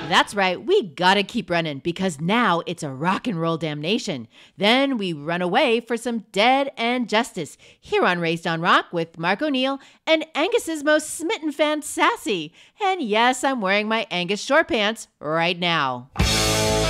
That's right, we gotta keep running because now it's a rock and roll damnation. Then we run away for some dead and justice here on Raised on Rock with Mark O'Neill and Angus's most smitten fan, Sassy. And yes, I'm wearing my Angus short pants right now.